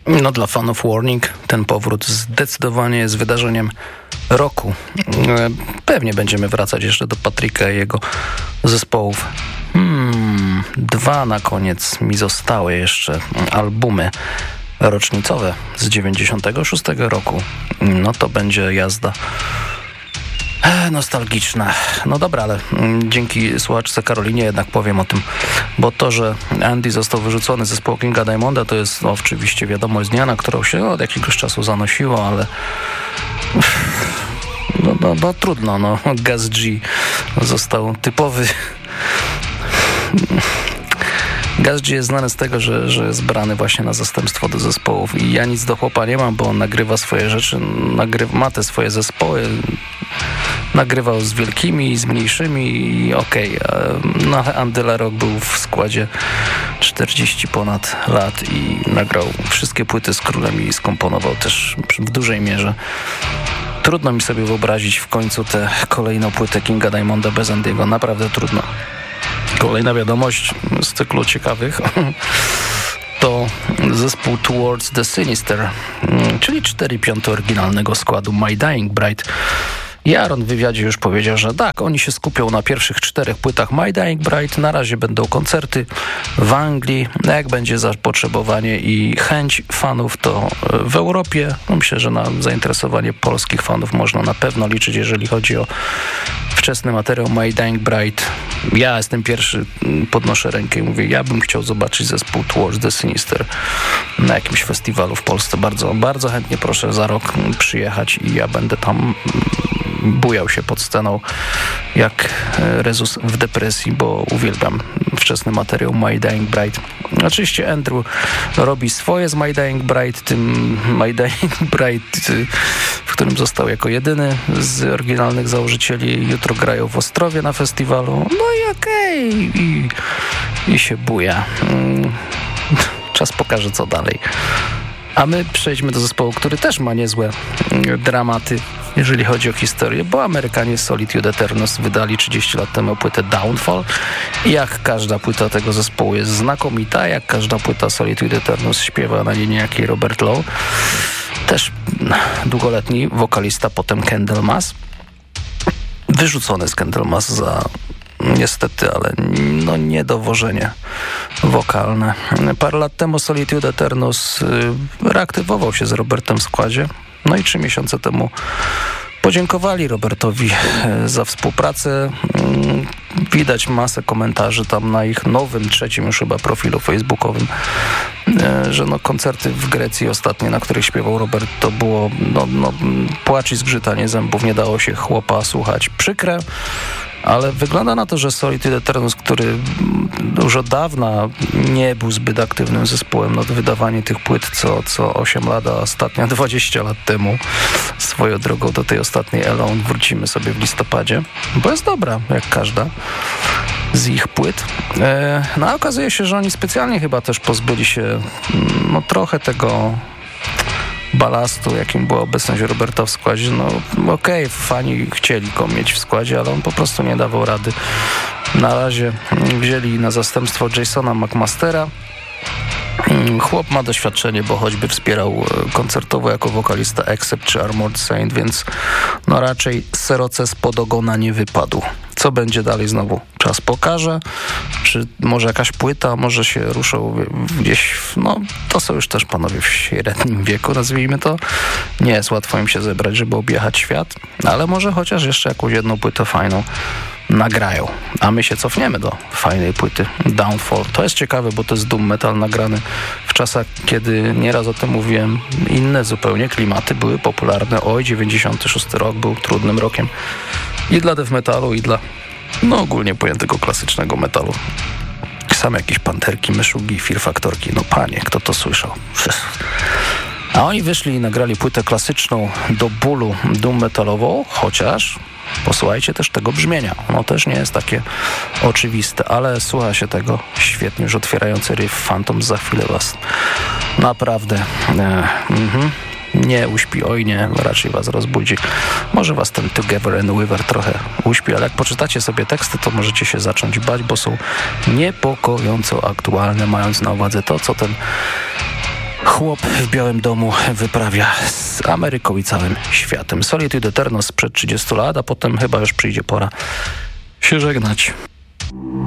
No dla fanów Warning ten powrót zdecydowanie jest wydarzeniem roku. Pewnie będziemy wracać jeszcze do Patryka i jego zespołów. 2 na koniec mi zostały jeszcze albumy rocznicowe z 96 roku. No to będzie jazda nostalgiczna. No dobra, ale dzięki słuchaczce Karolinie jednak powiem o tym, bo to, że Andy został wyrzucony z zespołu Kinga Diamonda, to jest oczywiście wiadomość dnia, na którą się od jakiegoś czasu zanosiło, ale no trudno, no Gaz G został typowy. Gaz G jest znany z tego, że jest brany właśnie na zastępstwo do zespołów i ja nic do chłopa nie mam, bo on nagrywa swoje rzeczy, ma te swoje zespoły, nagrywał z wielkimi i z mniejszymi i okej. No Andy LaRocque był w składzie 40 ponad lat i nagrał wszystkie płyty z Królem i skomponował też w dużej mierze. Trudno mi sobie wyobrazić w końcu tę kolejną płytę Kinga Diamonda bez Andy'ego, naprawdę trudno. Kolejna wiadomość z cyklu ciekawych to zespół Towards the Sinister, czyli 4/5 oryginalnego składu My Dying Bride. Jaron w wywiadzie już powiedział, że tak, oni się skupią na pierwszych 4 płytach My Dying Bride. Na razie będą koncerty w Anglii. Jak będzie zapotrzebowanie i chęć fanów, to w Europie. No myślę, że na zainteresowanie polskich fanów można na pewno liczyć, jeżeli chodzi o wczesny materiał My Dying Bride. Ja jestem pierwszy, podnoszę rękę i mówię, ja bym chciał zobaczyć zespół Towards the Sinister na jakimś festiwalu w Polsce. Bardzo, bardzo chętnie proszę za rok przyjechać i ja będę tam bujał się pod sceną jak Rezus w depresji, bo uwielbiam wczesny materiał My Dying Bride. Oczywiście Andrew robi swoje z My Dying Bride, tym My Dying Bride, w którym został jako jedyny z oryginalnych założycieli. Jutro grają w Ostrowie na festiwalu. No i okej. I się buja. Czas pokaże, co dalej. A my przejdźmy do zespołu, który też ma niezłe dramaty, jeżeli chodzi o historię, bo Amerykanie Solitude Eternus wydali 30 lat temu płytę Downfall i jak każda płyta tego zespołu jest znakomita, jak każda płyta Solitude Eternus śpiewa na niej niejaki Robert Lowe, też długoletni wokalista, potem Candlemass, wyrzucony z Candlemass za niestety, ale no niedowożenie wokalne. Parę lat temu Solitude Eternus reaktywował się z Robertem w składzie, no i 3 miesiące temu podziękowali Robertowi za współpracę. Widać masę komentarzy tam na ich nowym, 3. już chyba profilu facebookowym, że no koncerty w Grecji ostatnie, na których śpiewał Robert, to było płacz i zgrzytanie zębów, nie dało się chłopa słuchać. Przykre, ale wygląda na to, że Solitude Eternus, który już od dawna nie był zbyt aktywnym zespołem, no wydawanie tych płyt co 8 lat, a ostatnio 20 lat temu, swoją drogą do tej ostatniej Alone wrócimy sobie w listopadzie, bo jest dobra, jak każda z ich płyt. No a okazuje się, że oni specjalnie chyba też pozbyli się no trochę tego balastu, jakim była obecność Roberta w składzie. No okej, fani chcieli go mieć w składzie, ale on po prostu nie dawał rady. Na razie wzięli na zastępstwo Jasona McMastera. Chłop ma doświadczenie, bo choćby wspierał koncertowo jako wokalista Accept czy Armored Saint, więc no raczej seroce spod ogona nie wypadł. Co będzie dalej, znowu czas pokaże. Czy może jakaś płyta, może się ruszą gdzieś, no to są już też panowie w średnim wieku, nazwijmy to. Nie jest łatwo im się zebrać, żeby objechać świat, ale może chociaż jeszcze jakąś jedną płytę fajną nagrają. A my się cofniemy do fajnej płyty Downfall. To jest ciekawe, bo to jest doom metal nagrany w czasach, kiedy nieraz o tym mówiłem, inne zupełnie klimaty były popularne. 96 rok był trudnym rokiem i dla death metalu, i dla ogólnie pojętego klasycznego metalu. Same jakieś Panterki, Myszugi, Fear Factorki. No panie, kto to słyszał? A oni wyszli i nagrali płytę klasyczną do bólu doom metalową, chociaż posłuchajcie też tego brzmienia. Ono też nie jest takie oczywiste, ale słucha się tego świetnie. Już otwierający riff Phantom za chwilę was naprawdę nie uśpi, oj nie, raczej was rozbudzi. Może was ten Together and Weaver trochę uśpi, ale jak poczytacie sobie teksty, to możecie się zacząć bać, bo są niepokojąco aktualne, mając na uwadze to, co ten chłop w Białym Domu wyprawia z Ameryką i całym światem. Solitude Eterno sprzed 30 lat, a potem chyba już przyjdzie pora się żegnać.